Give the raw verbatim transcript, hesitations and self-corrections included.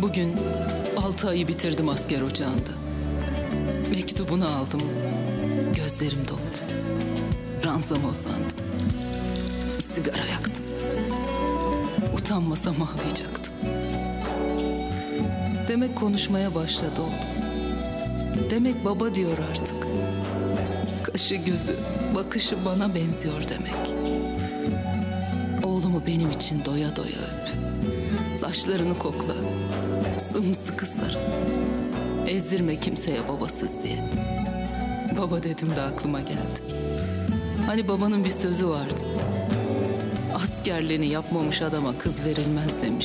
Bugün altı ayı bitirdim asker ocağında. Mektubunu aldım. Gözlerim doldu. Ranzama uzandım. Sigara yaktım. Utanmasam ağlayacaktım. Demek konuşmaya başladı oğlum. Demek baba diyor artık. Kaşı gözü, bakışı bana benziyor demek. Oğlumu benim için doya doya öp. Saçlarını kokla. Sımsıkı sarıl. Ezdirme kimseye babasız diye. Baba dedim de aklıma geldi. Hani babanın bir sözü vardı. Askerliğini yapmamış adama kız verilmez demiş.